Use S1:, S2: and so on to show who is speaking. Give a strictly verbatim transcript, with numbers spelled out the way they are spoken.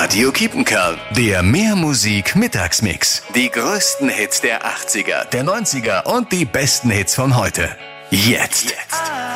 S1: Radio Kiepenkerl, der Mehrmusik-Mittagsmix. Die größten Hits der achtziger, der neunziger und die besten Hits von heute. Jetzt. Jetzt.